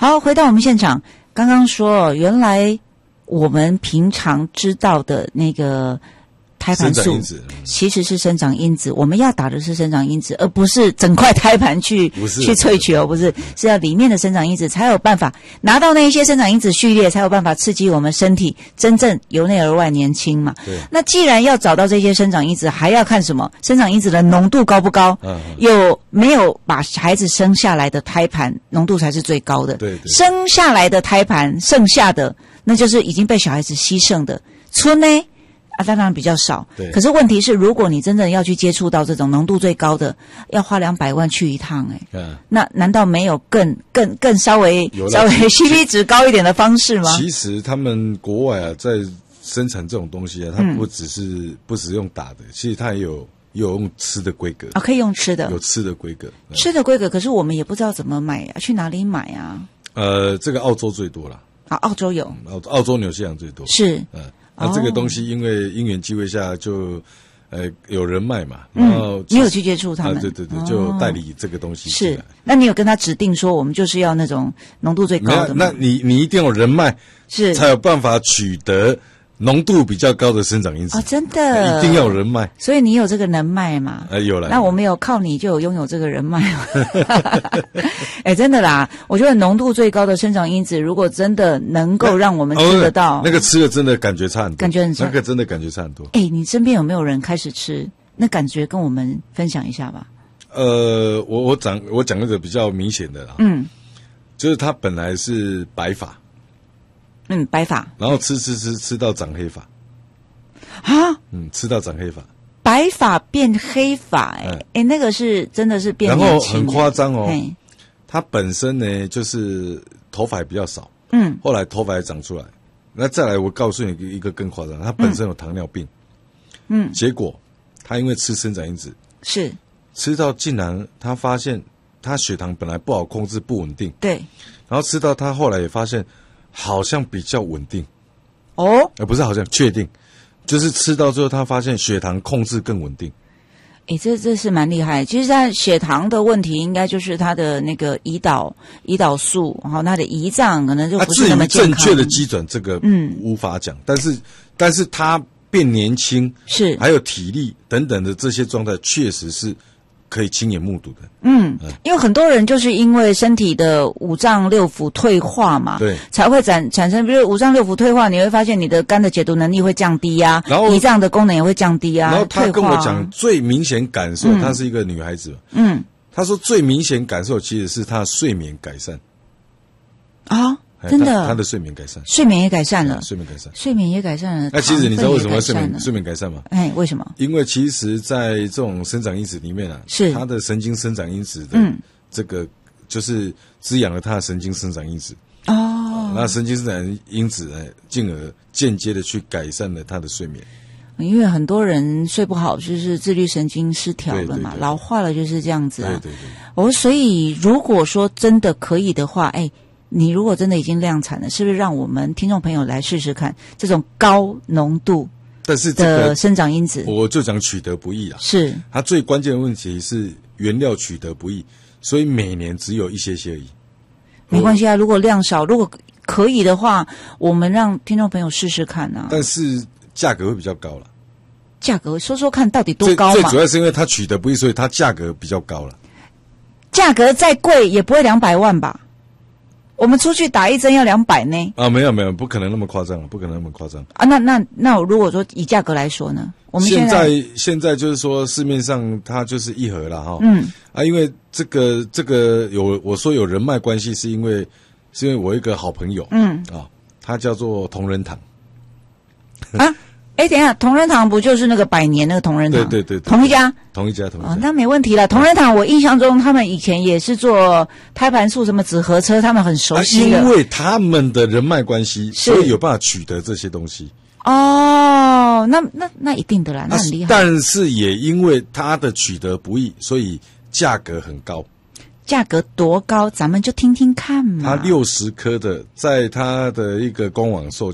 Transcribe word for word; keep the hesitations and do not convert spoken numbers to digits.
好，回到我们现场，刚刚说原来我们平常知道的那个胎盘素其实是生长因子，我们要打的是生长因子，而不是整块胎盘去去萃取哦，不是，是要里面的生长因子才有办法拿到那一些生长因子序列，才有办法刺激我们身体真正由内而外年轻嘛。对。那既然要找到这些生长因子，还要看什么？生长因子的浓度高不高？嗯。有没有把孩子生下来的胎盘浓度才是最高的？对对。生下来的胎盘剩下的，那就是已经被小孩子牺牲的。春呢？啊，当然比较少。对。可是问题是，如果你真正要去接触到这种浓度最高的，要花两百万去一趟，哎、欸，嗯，那难道没有更更更稍微稍微 C P 值高一点的方式吗？ 其实他们国外啊，在生产这种东西啊，它不只是、嗯、不只是用打的，其实它也有也有用吃的规格啊，可以用吃的， 有吃的规格， 吃的规格。可是我们也不知道怎么买啊，去哪里买啊？ 呃，这个澳洲最多啦。 啊，澳洲有， 澳澳洲纽西兰最多是， 嗯。那、啊、这个东西因为因缘际会下就，呃，有人脉嘛，然后、 嗯、你有去接触他们， 啊、对对对，就代理这个东西进来。 是，那你有跟他指定说我们就是要那种浓度最高的吗？ 那, 那你你一定要有人脉， 是才有办法取得浓度比较高的生长因子。 哦，真的， 一定要有人脉。 所以你有这个人脉嘛？ 呃，有了。 那我们有靠你就有拥有这个人脉嘛？哎，真的啦，我觉得浓度最高的生长因子，如果真的能够让我们吃得到， 哦、那个吃了真的感觉差很多， 感觉很差， 那个真的感觉差很多。 哎，你身边有没有人开始吃？那感觉跟我们分享一下吧。 呃，我我讲我讲那个比较明显的啦，嗯，就是他本来是白发。 嗯，白发， 然后吃吃吃吃到长黑发， 啊， 嗯，吃到长黑发， 白发变黑发、欸，哎、嗯，哎、欸，那个是真的是变年轻， 然后很夸张哦，他本身呢就是头发比较少，嗯，后来头发也长出来，那再来我告诉你一个更夸张，他本身有糖尿病，嗯，结果他因为吃生长因子，是吃到竟然他发现他血糖本来不好控制不稳定，对，然后吃到他后来也发现。好像比较稳定哦，呃，不是好像确定，就是吃到最后，他发现血糖控制更稳定。 诶，这这是蛮厉害。其实，在血糖的问题，应该就是他的那个胰岛胰岛素，然后他的胰脏可能就不是那么健康。 正确的基准，这个嗯无法讲，但是但是他变年轻是，还有体力等等的这些状态，确实是。可以亲眼目睹的， 嗯，因为很多人就是因为身体的五脏六腑退化嘛，对，才会产产生，比如五脏六腑退化，你会发现你的肝的解毒能力会降低啊，然后胰脏的功能也会降低啊。 然后他跟我讲最明显感受，她、嗯、是一个女孩子，嗯，她说最明显感受其实是她的睡眠改善啊。真的， 他的睡眠改善， 睡眠也改善了， 睡眠改善， 睡眠也改善了。 那其实你知道为什么睡眠睡眠改善吗？ 哎，为什么？ 因为其实，在这种生长因子里面啊，是它的神经生长因子的，嗯，这个就是滋养了它的神经生长因子哦。那神经生长因子呢，进而间接的去改善了他的睡眠。 因为很多人睡不好，就是自律神经失调了嘛，对对对对老化了就是这样子啊。对对对。哦，所以如果说真的可以的话，哎。你如果真的已经量产了，是不是让我们听众朋友来试试看这种高浓度的生长因子？ 我就讲取得不易啊， 是它最关键的问题是原料取得不易，所以每年只有一些些而已。 没关系啊，如果量少，如果可以的话，我们让听众朋友试试看啊。 但是价格会比较高了。 价格说说看到底多高嘛？ 最最主要是因为它取得不易，所以它价格比较高了。 价格再贵也不会两百万吧？我们出去打一针要两百呢？ 啊，没有没有，不可能那么夸张，不可能那么夸张啊！那那那，如果说以价格来说呢？我们现在现在就是说市面上它就是一盒了哈，嗯啊，因为这个这个有我说有人脉关系，是因为是因为我一个好朋友，嗯啊，他叫做同仁堂啊。哎，等一下，同仁堂不就是那个百年那个同仁堂？ 对对对， 同一家， 同一家，同一家。 哦，那没问题了。同仁堂，我印象中他们以前也是做胎盘素什么纸盒车，他们很熟悉的。 啊、因为他们的人脉关系，所以有办法取得这些东西。 哦，那那那一定的啦，那很厉害。 但是也因为它的取得不易，所以价格很高。 价格多高？咱们就听听看嘛。 它六十颗的，在它的一个官网售